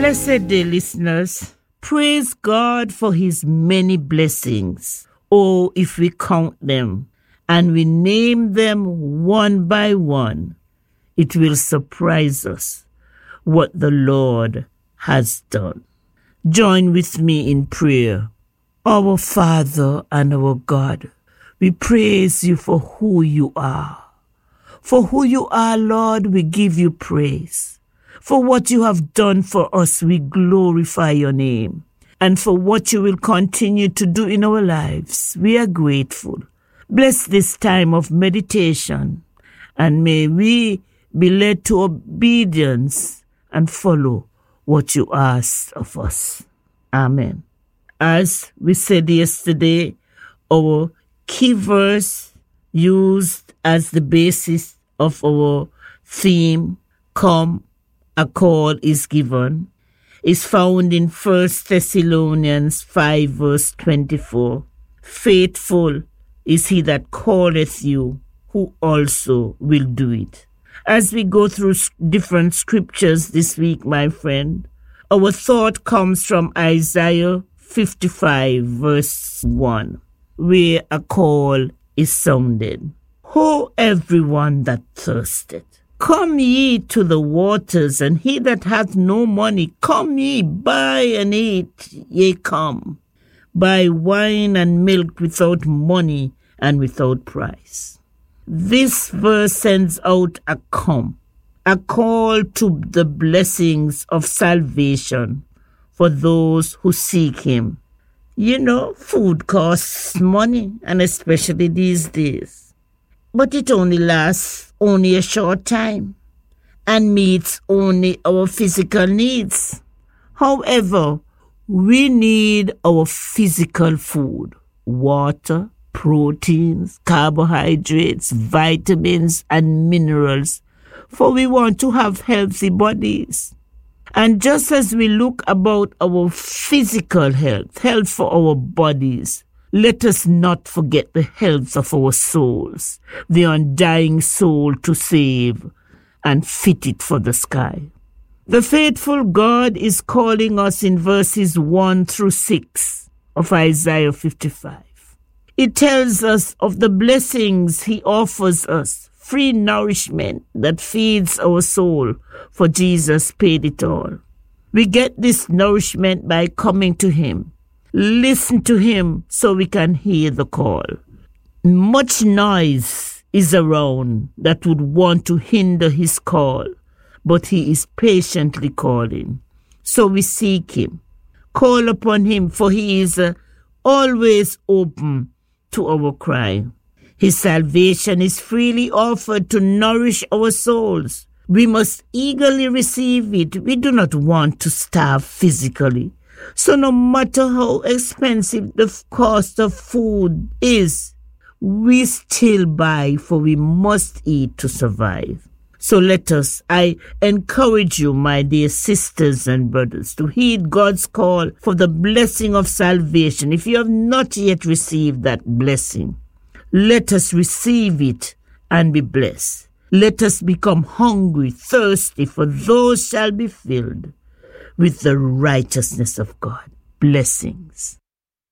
Blessed day, listeners. Praise God for his many blessings. Oh, if we count them and we name them one by one, it will surprise us what the Lord has done. Join with me in prayer. Our Father and our God, we praise you for who you are. For who you are, Lord, we give you praise. For what you have done for us, we glorify your name. And for what you will continue to do in our lives, we are grateful. Bless this time of meditation, and may we be led to obedience and follow what you ask of us. Amen. As we said yesterday, our key verse used as the basis of our theme, Come, a Call is Given, is found in 1 Thessalonians 5 verse 24. Faithful is he that calleth you, who also will do it. As we go through different scriptures this week, my friend, our thought comes from Isaiah 55 verse 1, where a call is sounded. Ho, everyone that thirsteth, come ye to the waters, and he that hath no money, come ye, buy and eat, yea, come. Buy wine and milk without money and without price. This verse sends out a call to the blessings of salvation for those who seek him. You know, food costs money, and especially these days. But it only lasts only a short time and meets only our physical needs. However, we need our physical food, water, proteins, carbohydrates, vitamins, and minerals, for we want to have healthy bodies. And just as we look about our physical health for our bodies, let us not forget the health of our souls, the undying soul to save and fit it for the sky. The faithful God is calling us in verses 1 through 6 of Isaiah 55. It tells us of the blessings he offers us, free nourishment that feeds our soul, for Jesus paid it all. We get this nourishment by coming to him. Listen to him so we can hear the call. Much noise is around that would want to hinder his call, but he is patiently calling. So we seek him. Call upon him, for he is always open to our cry. His salvation is freely offered to nourish our souls. We must eagerly receive it. We do not want to starve physically. So no matter how expensive the cost of food is, we still buy, for we must eat to survive. So I encourage you, my dear sisters and brothers, to heed God's call for the blessing of salvation. If you have not yet received that blessing, let us receive it and be blessed. Let us become hungry, thirsty, for those shall be filled with the righteousness of God. Blessings.